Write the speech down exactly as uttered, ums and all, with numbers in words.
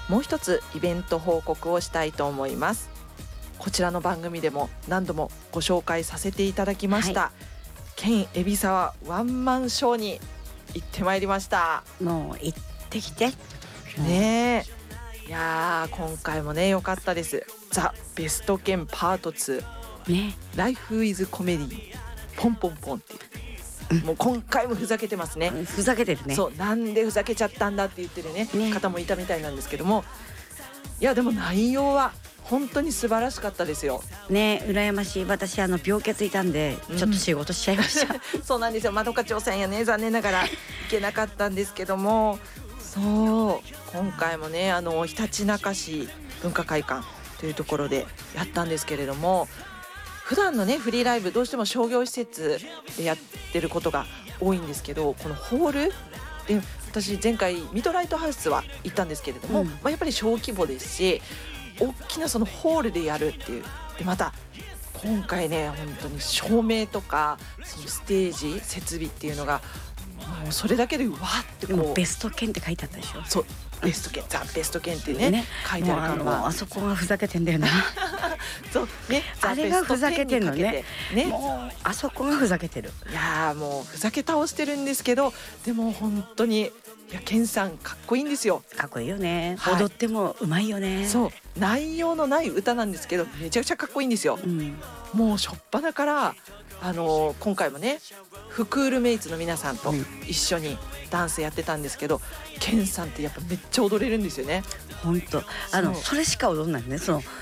もう一つイベント報告をしたいと思います。こちらの番組でも何度もご紹介させていただきました、はい、県海老沢ワンマンショーに行ってまいりました。 もう行ってきてねえ、いや今回もね良かったです。ザ・ベスト県パートツー、ね、ライフイズコメディポンポンポンっていう、うん、もう今回もふざけてますね。 ふざけてるね。 そう、なんでふざけちゃったんだって言ってるね、ね方もいたみたいなんですけども、いやでも内容は本当に素晴らしかったですよ。 ね、羨ましい。私あの病欠いたんでちょっと仕事しちゃいました、 うん、そうなんですよ。まどか挑戦やね、残念ながら行けなかったんですけども、そう今回もねあのひたちなか市文化会館というところでやったんですけれども、普段のねフリーライブどうしても商業施設でやってることが多いんですけど、このホールで私前回ミッドライトハウスは行ったんですけれども、うん、まあ、やっぱり小規模ですし大きなそのホールでやるっていう、でまた今回ね本当に照明とかそのステージ設備っていうのがもうそれだけでうわってこう、 でもベスト犬って書いてあったでしょ。 そう、ベスト犬、ザ・ベスト犬ってね、ね書いてある看板。 あ, あそこがふざけてんだよなそうね、 あれがふざけてんのね。ね、もうあそこがふざけてる。 いやもうふざけ倒してるんですけど、でも本当にいや健さんかっこいいんですよ。 かっこいいよね、 はい、 踊ってもうまいよね。 そう内容のない歌なんですけどめちゃくちゃかっこいいんですよ、うん、もう初っ端からあのー、今回もねフクールメイツの皆さんと一緒にダンスやってたんですけど、健さんってやっぱめっちゃ踊れるんですよね。 本当あの そ, それしか踊んないね。その